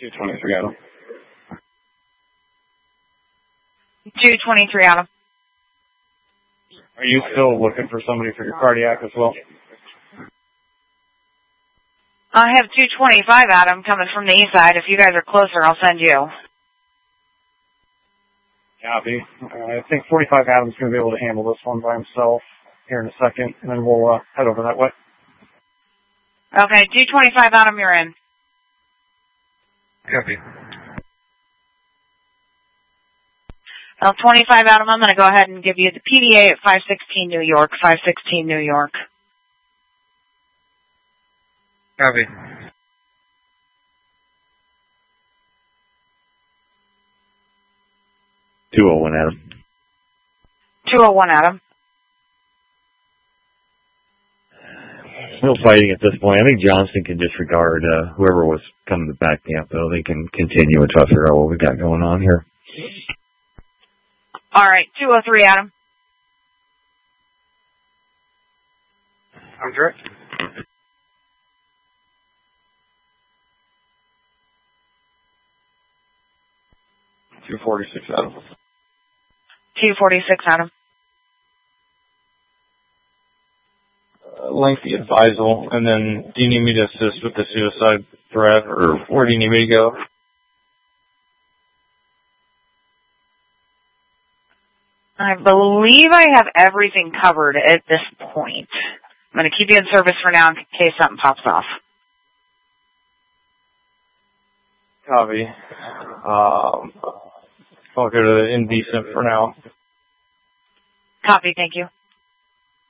223, Adam. 223, Adam. Are you still looking for somebody for your cardiac as well? I have 225, Adam, coming from the east side. If you guys are closer, I'll send you. Copy. I think 45 Adam's going to be able to handle this one by himself here in a second, and then we'll head over that way. Okay, 225, Adam, you're in. Copy. 25, Adam, I'm going to go ahead and give you the PDA at 516 New York, 516 New York. Copy. Adam. 201, Adam. No fighting at this point. I think Johnston can disregard whoever was coming to back me up, though. They can continue until I figure out what we got going on here. All right, 203, Adam. I'm direct. 246, Adam. 246, Adam. Lengthy advisal, and then do you need me to assist with the suicide threat, or where do you need me to go? I believe I have everything covered at this point. I'm going to keep you in service for now in case something pops off. Copy. I'll go to the indecent for now. Copy, thank you.